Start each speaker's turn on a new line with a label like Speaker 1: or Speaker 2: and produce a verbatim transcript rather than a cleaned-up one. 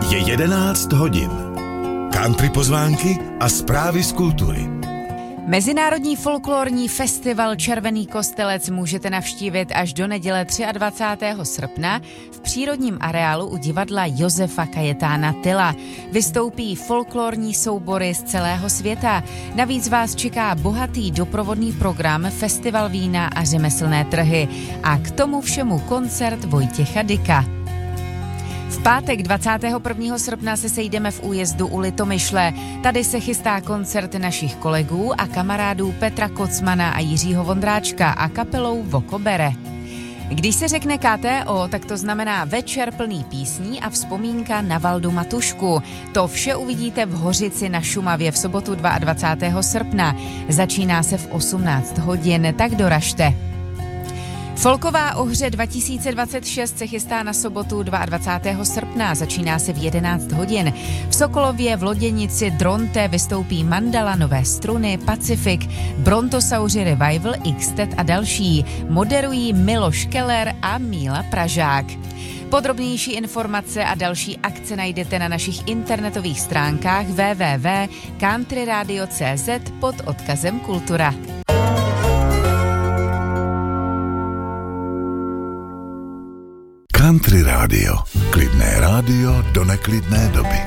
Speaker 1: Je jedenáct hodin. Country pozvánky a zprávy z kultury.
Speaker 2: Mezinárodní folklorní festival Červený Kostelec můžete navštívit až do neděle dvacátého třetího srpna v přírodním areálu u divadla Josefa Kajetána Tyla. Vystoupí folklorní soubory z celého světa. Navíc vás čeká bohatý doprovodný program, festival vína a řemeslné trhy. A k tomu všemu koncert Vojtěcha Dyka. V pátek dvacátého prvního srpna se sejdeme v Újezdu u Litomyšle. Tady se chystá koncert našich kolegů a kamarádů Petra Kocmana a Jiřího Vondráčka a kapelou Vokobere. Když se řekne K T O, tak to znamená večer plný písní a vzpomínka na Valdu Matušku. To vše uvidíte v Hořici na Šumavě v sobotu dvacátého druhého srpna. Začíná se v osmnáct hodin, tak doražte. Folková ohře dva tisíce dvacet šest se chystá na sobotu dvacátého druhého srpna, začíná se v jedenáct hodin. V Sokolově v Loděnici Dronte vystoupí Mandala, Nové struny, Pacific, Brontosauři Revival, X-Tet a další. Moderují Miloš Keller a Míla Pražák. Podrobnější informace a další akce najdete na našich internetových stránkách w w w tečka country radio tečka c z pod odkazem Kultura.
Speaker 1: Country Radio. Klidné rádio do neklidné doby.